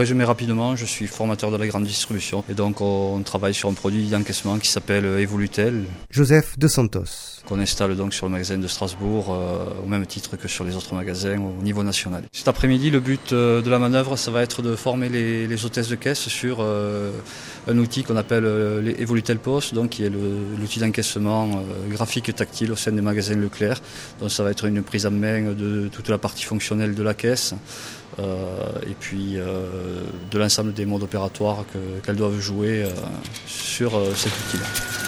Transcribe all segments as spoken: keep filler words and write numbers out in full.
résumer rapidement, je suis formateur de la grande distribution et donc on travaille sur un produit d'encaissement qui s'appelle Evolutel. Joseph De Santos. Qu'on installe donc sur le magasin de Strasbourg euh, au même titre que sur les autres magasins au niveau national. Cet après-midi, le but euh, de la manœuvre, ça va être de former les, les hôtesses de caisse sur euh, un outil qu'on appelle euh, les Evolutel Post, donc qui est le, l'outil d'encaissement euh, graphique et tactile au sein des magasins Leclerc. Donc ça va être une prise en main de toute la partie fonctionnelle de la caisse. Euh, et puis euh, de l'ensemble des modes opératoires que, qu'elles doivent jouer euh, sur euh, cet outil-là.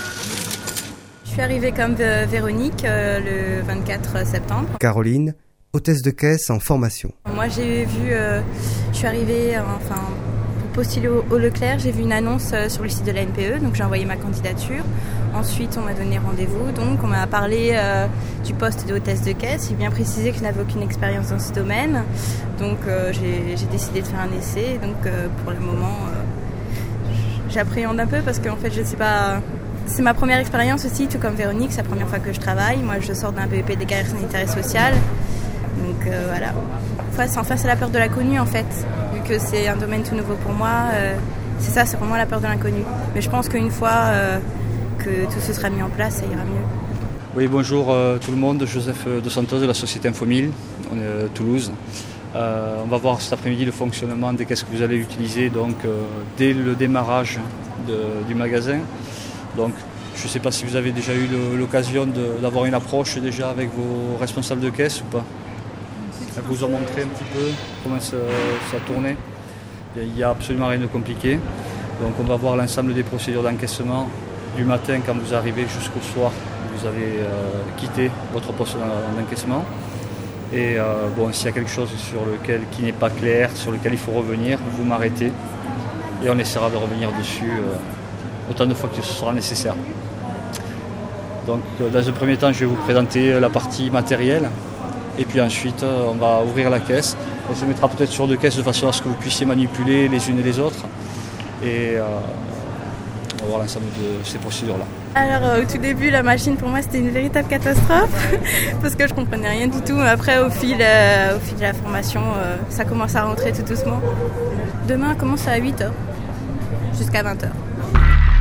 Je suis arrivée comme euh, Véronique euh, le vingt-quatre septembre. Caroline, hôtesse de caisse en formation. Moi j'ai vu, euh, je suis arrivée, euh, enfin pour postuler au, au Leclerc, j'ai vu une annonce euh, sur le site de la N P E, donc j'ai envoyé ma candidature. Ensuite, on m'a donné rendez-vous, donc on m'a parlé euh, du poste de hôtesse de caisse. J'ai bien précisé que je n'avais aucune expérience dans ce domaine, donc euh, j'ai, j'ai décidé de faire un essai. Donc euh, pour le moment, euh, j'appréhende un peu parce qu'en fait, je sais pas. C'est ma première expérience aussi, tout comme Véronique. C'est la première fois que je travaille. Moi, je sors d'un B E P des carrières sanitaires et sociales, donc euh, voilà. Enfin, enfin, c'est la peur de l'inconnu en fait, vu que c'est un domaine tout nouveau pour moi. Euh, c'est ça, c'est vraiment la peur de l'inconnu. Mais je pense qu'une fois euh, que tout ce sera mis en place, ça ira mieux. Oui, bonjour euh, tout le monde, Joseph De Santos de la société Infomil, on est à Toulouse. Euh, on va voir cet après-midi le fonctionnement des caisses que vous allez utiliser donc, euh, dès le démarrage de, du magasin. Donc, je ne sais pas si vous avez déjà eu le, l'occasion de, d'avoir une approche déjà avec vos responsables de caisse ou pas. Elle vous a montré un petit peu comment ça, ça tournait. Il n'y a absolument rien de compliqué. Donc on va voir l'ensemble des procédures d'encaissement du matin quand vous arrivez jusqu'au soir. Vous avez euh, quitté votre poste d'encaissement. Et euh, bon, s'il y a quelque chose sur lequel, qui n'est pas clair, sur lequel il faut revenir, vous m'arrêtez. Et on essaiera de revenir dessus euh, autant de fois que ce sera nécessaire. Donc euh, dans un premier temps, je vais vous présenter la partie matérielle. Et puis ensuite, euh, on va ouvrir la caisse. On se mettra peut-être sur deux caisses de façon à ce que vous puissiez manipuler les unes et les autres. Et euh, on va voir l'ensemble de ces procédures-là. Alors euh, au tout début, la machine pour moi c'était une véritable catastrophe parce que je comprenais rien du tout. Mais après, au fil, euh, au fil de la formation, euh, ça commence à rentrer tout doucement. Demain, on commence à huit heures jusqu'à vingt heures.